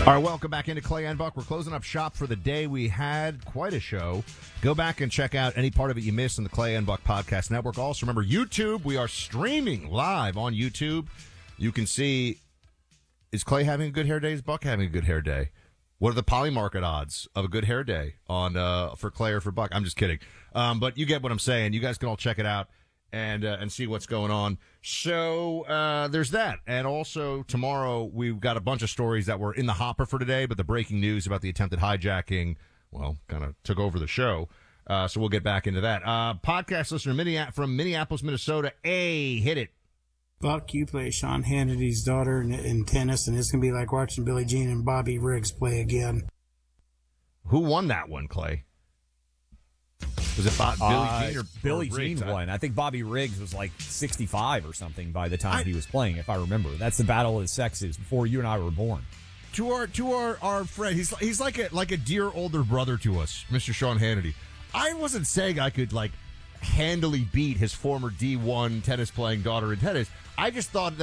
All right, welcome back into Clay and Buck. We're closing up shop for the day. We had quite a show. Go back and check out any part of it you missed on the Clay and Buck Podcast Network. Also, remember, YouTube, we are streaming live on YouTube. You can see, is Clay having a good hair day? Is Buck having a good hair day? What are the poly market odds of a good hair day on for Clay or for Buck? I'm just kidding. But you get what I'm saying. You guys can all check it out and see what's going on. So there's that. And also tomorrow we've got a bunch of stories that were in the hopper for today, but the breaking news about the attempted hijacking, well, kind of took over the show. So we'll get back into that. Podcast listener from Minneapolis, Minnesota. Hit it. Buck, you play Sean Hannity's daughter in tennis, and it's going to be like watching Billie Jean and Bobby Riggs play again. Who won that one, Clay? Was it Billie Jean or Billie Riggs? Jean won? I think Bobby Riggs was like 65 or something by the time he was playing, if I remember. That's the battle of the sexes before you and I were born. To our friend, he's like a dear older brother to us, Mr. Sean Hannity. I wasn't saying I could handily beat his former D1 tennis playing daughter in tennis. I just thought that